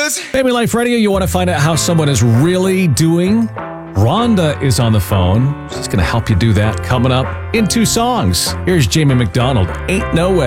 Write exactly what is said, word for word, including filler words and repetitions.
was. Family Life Radio, you want to find out how someone is really doing? Rhonda is on the phone. She's going to help you do that coming up in two songs. Here's Jamie McDonald, Ain't No Way.